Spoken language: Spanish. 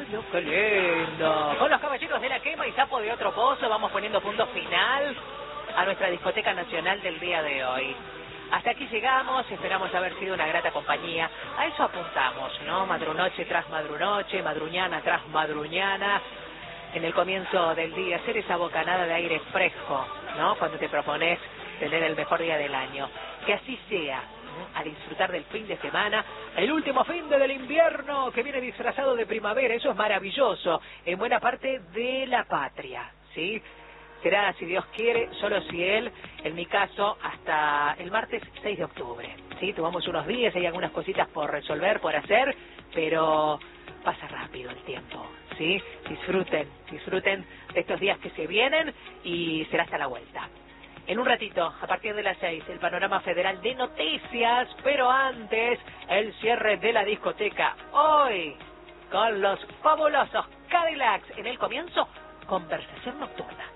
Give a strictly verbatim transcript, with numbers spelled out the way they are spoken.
lindo, qué lindo. Con los caballeros de la quema y sapo de otro pozo vamos poniendo punto final a nuestra discoteca nacional del día de hoy. Hasta aquí llegamos, esperamos haber sido una grata compañía. A eso apuntamos, ¿no? Madrunoche tras madrunoche, madruñana tras madruñana. En el comienzo del día, hacer esa bocanada de aire fresco, ¿no? Cuando te propones tener el mejor día del año. Que así sea, ¿no? A disfrutar del fin de semana, el último fin de del invierno que viene disfrazado de primavera. Eso es maravilloso, en buena parte de la patria, ¿sí? Será, si Dios quiere, solo si Él, en mi caso, hasta el martes seis de octubre. ¿Sí? Tomamos unos días, hay algunas cositas por resolver, por hacer, pero pasa rápido el tiempo, ¿sí? Disfruten, disfruten de estos días que se vienen y será hasta la vuelta. En un ratito, a partir de las seis, el panorama federal de noticias, pero antes, el cierre de la discoteca. Hoy, con los fabulosos Cadillacs. En el comienzo, conversación nocturna.